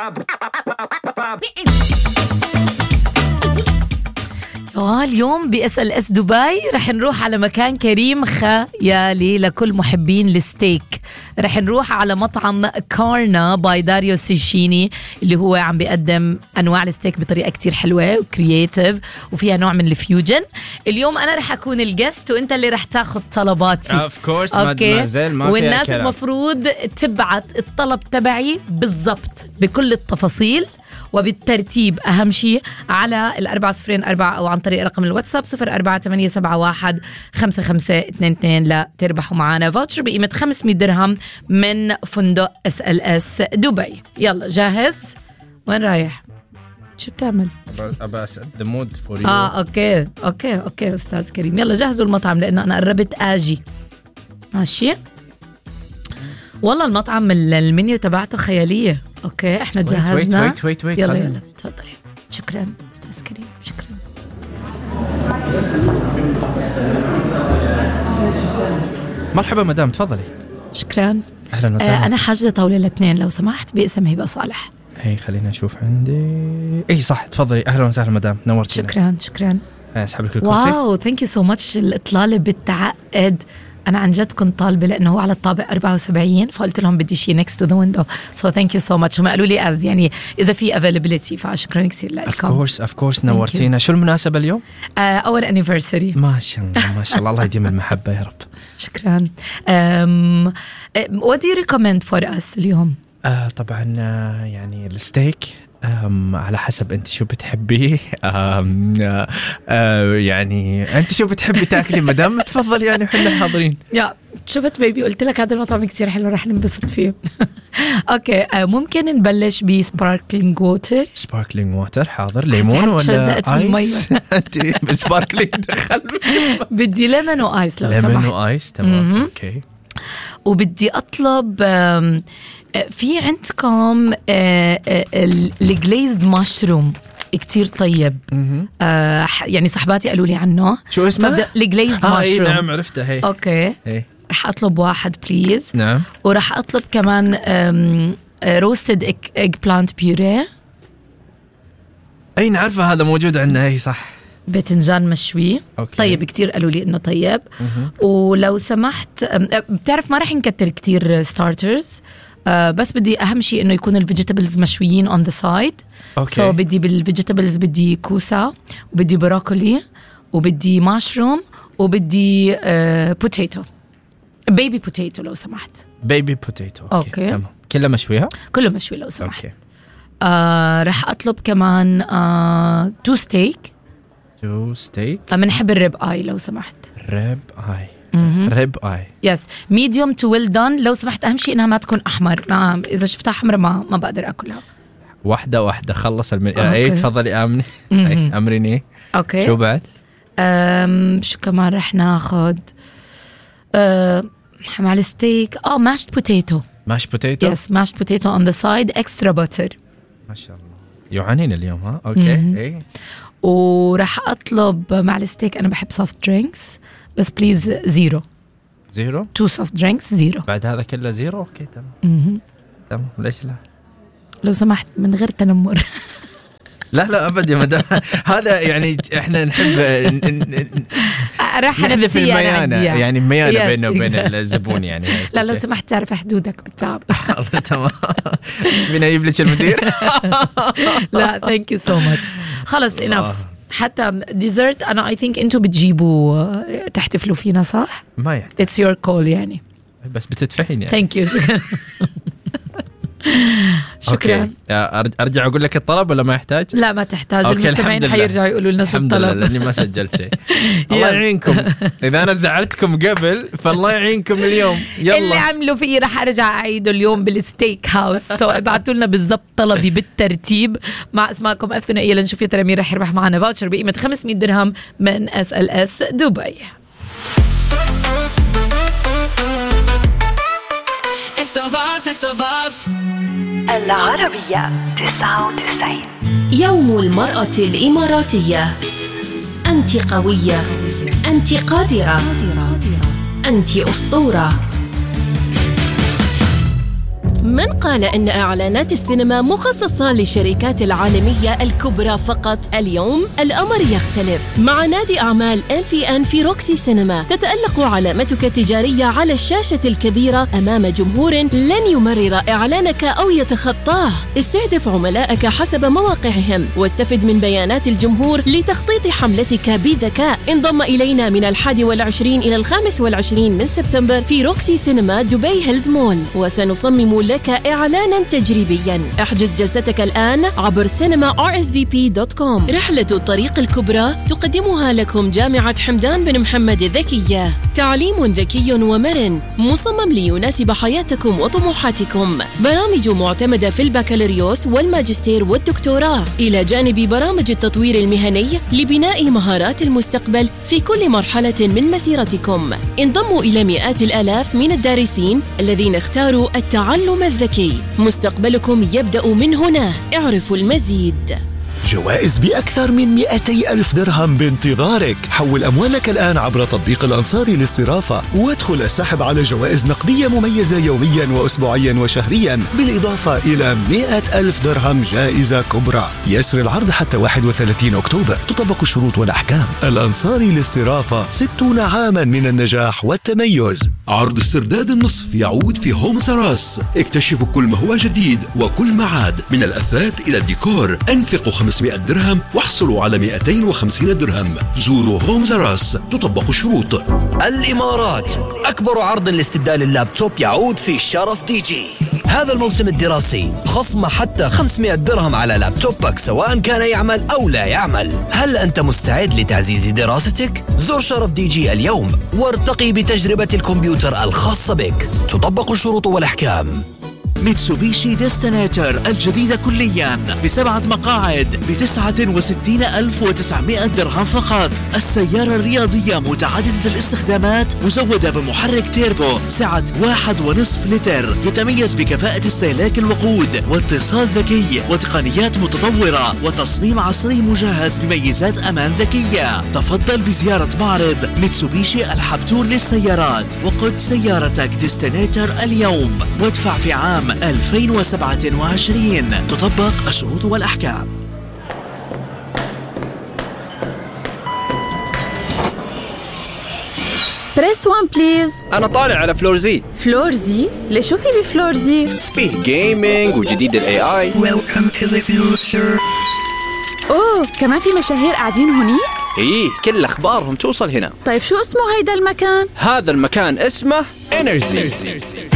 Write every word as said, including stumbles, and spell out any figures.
اليوم بإس إل إس دبي رح نروح على مكان كريم خيالي لكل محبين الستيك. رح نروح على مطعم كارنا باي داريو سيشيني اللي هو عم بيقدم أنواع الستيك بطريقة كتير حلوة وكرياتيف وفيها نوع من الفيوجن. اليوم أنا رح أكون الجست وإنت اللي رح تاخد طلباتي. of course ما زال ما والناس المفروض تبعت الطلب تبعي بالضبط بكل التفاصيل وبالترتيب أهم شيء على الأربعة صفرين أربعة أو عن طريق رقم الواتساب صفر أربعة ثمانية سبعة واحد خمسة خمسة اثنين اثنين لا تربحوا معنا فاوتشر بقيمة خمسمية درهم من فندق إس إل إس دبي. يلا جاهز؟ وين رايح؟ شو بتعمل؟ أبى أسعد the mood for you. آه أوكي أوكي أوكي أستاذ كريم. يلا جهزوا المطعم لأنه أنا قربت آجي. ماشي؟ والله المطعم المنيو تبعته خيالية. اوكي احنا جهزنا. ويت ويت ويت يلا يلا تفضلي. شكرا استاذ كريم شكرا. مرحبا مدام تفضلي. شكرا. اهلا وسهلا. آه انا حاجة طاولة الاثنين لو سمحت باسم هبة صالح. هي خلينا نشوف عندي. اي صح تفضلي. اهلا وسهلا مدام نورتينا. شكرا شكرا. اسحب لك الكرسي. واو ثانك يو سو ماتش. الاطلالة بالتعقد أنا عن جد كنت طالبة لأنه هو على الطابق أربعة وسبعين فقلت لهم بدي شيء next to the window so thank you so much. هم قالوا لي as يعني إذا في availability فشكرا كثير لكم. of course of course نورتينا. شو المناسبة اليوم؟ uh, our anniversary. ما شاء الله ما شاء الله الله يديم المحبة يا رب. شكرا. um, what do you recommend for us اليوم؟ آه طبعا آه يعني الستيك أم على حسب أنت شو بتحبيه. أم آه يعني أنت شو بتحبي تاكلي مدام تفضل يعني حنا حاضرين. يا شفت بيبي قلت لك هذا المطعم كتير حلو رح ننبسط فيه. أوكي آه ممكن نبلش بسباركلينج ووتر. سباركلينج ووتر حاضر. ليمون ولا آيس؟ أنت بسباركلينج دخل. بدي ليمون وآيس لو سمحت. ليمون وآيس تمام. أوكي. وبدي أطلب في عندكم الجليزد مشروم كتير طيب. آه يعني صحباتي قالوا لي عنه. شو اسمه؟ الجليزد آه مشروم. نعم عرفته. هي اوكي هي. رح اطلب واحد بليز. نعم. ورح اطلب كمان روستد ايج بلانت بيوريه. اي نعرفه هذا موجود عندنا. هي صح. باذنجان مشوي. أوكي. طيب كتير قالوا لي انه طيب. مه. ولو سمحت بتعرف ما رح نكتر كتير ستارترز. Uh, بس بدي أهم شيء إنه يكون الفيجيتابلز مشويين on the side. أوكي. So بدي بالفيجيتابلز بدي كوسة وبدي بروكولي وبدي ماشروم وبدي بوتيتو بيبي بوتيتو لو سمحت. بيبي بوتيتو. أوكي. أوكي. تمام. كله مشويها؟ كله مشوي لو سمحت. أوكي. uh, رح أطلب كمان uh, تو ستيك. تو ستيك. بنحب الريب آي لو سمحت. ريب آي. ريب آي. يس ميديوم تو ويل دون لو سمحت. أهم شيء إنها ما تكون أحمر. ما إذا شفتها حمرا ما ما بقدر أكلها. واحدة واحدة خلص المن. أي تفضلي آمني. أمريني. أوكي. شو بعد؟ أم شو كمان رح ناخد؟ أه مع الستيك آه ماشت بوتيتو. ماشت بوتيتو. يس ماشت بوتيتو on the side extra butter. ما شاء الله يوعنين اليوم ها. أوكي. إيه. ورح أطلب مع الستيك أنا بحب soft drinks بس بليز زيرو. زيرو. تو soft drinks زيرو. بعد هذا كله زيرو. أوكي تمام. تمام ليش لا؟ لو سمحت من غير تنمر. لا لا أبدا يا مدام. هذا يعني إحنا نحب راح نحذف الميانة يعني ميانة بينه وبين الزبون يعني. لا لو سمحت تعرف حدودك بالتعب. تمام. مين يجيب لك المدير؟ لا thank you so much. خلص enough. حتى ديزرت أنا I think أنتوا بتجيبوا تحتفلوا فينا صح؟ ما يحتاج. It's your call يعني. بس بتدفعين يعني. thank you. شكرا. أرجع أقول لك الطلب ولا ما يحتاج؟ لا ما تحتاج. المستمعين حيرجعوا يقولوا لنا شو الطلب. الحمد لله لأني ما سجلت شيء. الله يعينكم. إذا أنا زعلتكم قبل فالله يعينكم اليوم. يلا اللي عملوا فيه رح أرجع أعيده اليوم بالستيك هاوس. سو ابعتوا لنا بالضبط طلبي بالترتيب مع اسماءكم الثنائية لنشوف يا ترى مين رح يربح معنا فاوتشر بقيمة خمسمية درهم من إس إل إس دبي. العربية تسعة وتسعين. يوم المرأة الإماراتية. أنت قوية، أنت قادرة، أنت أسطورة. من قال أن إعلانات السينما مخصصة للشركات العالمية الكبرى فقط؟ اليوم الأمر يختلف. مع نادي أعمال إم بي إن في روكسي سينما تتألق علامتك التجارية على الشاشة الكبيرة أمام جمهور لن يمرر إعلانك أو يتخطاه. استهدف عملائك حسب مواقعهم واستفد من بيانات الجمهور لتخطيط حملتك بذكاء. انضم إلينا من الحادي والعشرين إلى الخامس والعشرين من سبتمبر في روكسي سينما دبي هيلز مول، وسنصمم لك إعلانا تجريبيا. احجز جلستك الآن عبر سينما آر إس في بي دوت كوم. رحلة الطريق الكبرى تقدمها لكم جامعة حمدان بن محمد الذكية. تعليم ذكي ومرن مصمم ليناسب حياتكم وطموحاتكم. برامج معتمدة في البكالوريوس والماجستير والدكتوراه، إلى جانب برامج التطوير المهني لبناء مهارات المستقبل في كل مرحلة من مسيرتكم. انضموا إلى مئات الآلاف من الدارسين الذين اختاروا التعلم الذكي. مستقبلكم يبدأ من هنا. اعرفوا المزيد. جوائز بأكثر من مئتي ألف درهم بانتظارك. حول أموالك الآن عبر تطبيق الأنصاري للصرافة وادخل السحب على جوائز نقدية مميزة يوميا وأسبوعيا وشهريا، بالإضافة إلى مئة ألف درهم جائزة كبرى. يسر العرض حتى واحد وثلاثين أكتوبر. تطبق الشروط والأحكام. الأنصاري للصرافة، ستون عاما من النجاح والتميز. عرض السرداد النصف يعود في هومز راس. اكتشفوا كل ما هو جديد وكل ما عاد، من الأثاث إلى الديكور. أنفقوا خمسمئة درهم واحصلوا على مئتين وخمسين درهم. زوروا هومز راس. تطبق الشروط. الإمارات، أكبر عرض لاستبدال اللابتوب يعود في شرف دي جي. هذا الموسم الدراسي خصم حتى خمسمئة درهم على لابتوبك سواء كان يعمل أو لا يعمل. هل أنت مستعد لتعزيز دراستك؟ زور شرف دي جي اليوم وارتقي بتجربة الكمبيوتر الخاصة بك. تطبق الشروط والأحكام. ميتسوبيشي ديستنيتر الجديدة كليا بسبعة مقاعد بتسعة وستين ألف وتسعمائة درهم فقط. السيارة الرياضية متعددة الاستخدامات مزودة بمحرك تيربو سعة واحد ونصف لتر، يتميز بكفاءة استهلاك الوقود واتصال ذكي وتقنيات متطورة وتصميم عصري مجهز بميزات أمان ذكية. تفضل بزيارة معرض ميتسوبيشي الحبتور للسيارات وقد سيارتك ديستنيتر اليوم وادفع في عام ألفين وسبعة وعشرين. تطبق الشروط والأحكام. بريس وان بليز. أنا طالع على فلور زي. فلور زي؟ ليش شو في بفلور زي؟ فيه جيمينج وجديد ال إيه آي. Welcome to the future. أوه، كمان في مشاهير قاعدين هونيك؟ إيه، كل أخبارهم توصل هنا. طيب شو اسمه هيدا المكان؟ هذا المكان اسمه إنرجي.